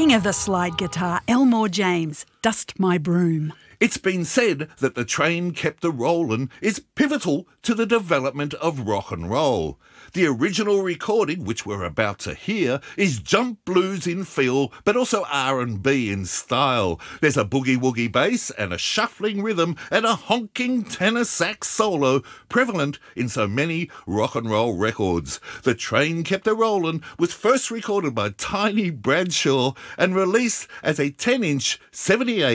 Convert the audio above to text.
king of the slide guitar, Elmore James, Dust My Broom. It's been said that The Train Kept A-Rollin' is pivotal to the development of rock and roll. The original recording, which we're about to hear, is jump blues in feel, but also R&B in style. There's a boogie-woogie bass and a shuffling rhythm and a honking tenor sax solo prevalent in so many rock and roll records. The Train Kept A-Rollin' was first recorded by Tiny Bradshaw and released as a 10-inch 78